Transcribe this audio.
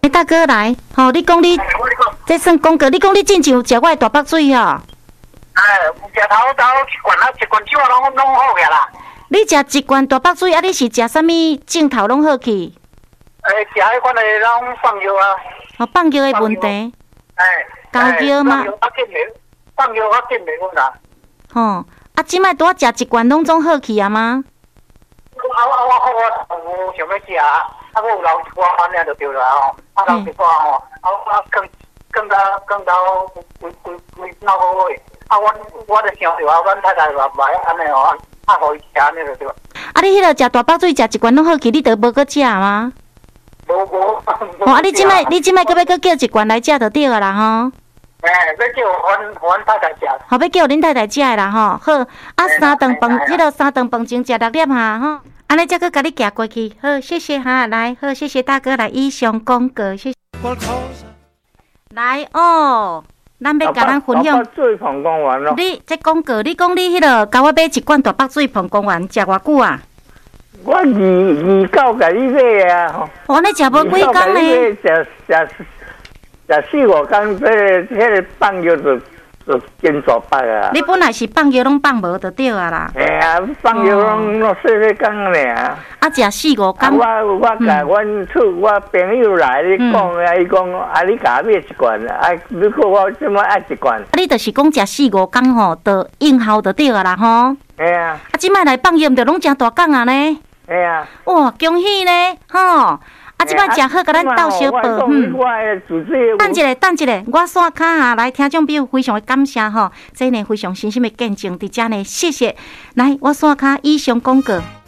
大哥来，你讲你，这算讲过，你讲你进前有食我的大北水哦。 食头一罐酒拢好个啦。 你食一罐大北水，你是食啥物镜头拢好去？ 食迄款的拢放药啊。 放药的问题。高药吗？ 放药较紧袂稳啦。 即摆拄仔食一罐拢总好去啊吗？ 我想要食啊，我有留一寡安尼就对了留一寡更到规闹好诶。我就想着阮太太话买安尼互伊食安尼就对了。 你迄个食大北水食一罐拢好去，你都无搁食吗？ 无。 你即摆搁要搁叫一罐来食就对啦吼。 要叫阮太太食。 要叫恁太太食的啦吼。好，三顿饭，迄个三顿饭前食6粒哈吼。安尼才搁甲你行过去。好，谢谢哈，来，好，谢谢大哥来以上讲过，谢谢。来咱要甲咱分享。 大北水澎公园咯。 你这讲过，你讲你迄个甲我买一罐大北水澎公园，食偌久啊？ 我29甲你买啊。 你食无几工呢？食4-5工，迄个放药就见大北啊。你本来是放药拢放无就对啊啦。 放药拢细工尔。 食4-5工。 我甲我朋友来你讲伊讲你甲我买一罐你看我即摆爱一罐。 你就是讲食4-5工吼，就应效就对啊啦吼。即摆来放药，毋着拢诚大工啊呢。哇，恭喜呢吼！即摆食好，甲咱斗小报。等一下，我刷卡下来，听众朋友非常的感谢吼，这呢非常深深的见证伫遮呢，谢谢。来，我刷卡以上讲过。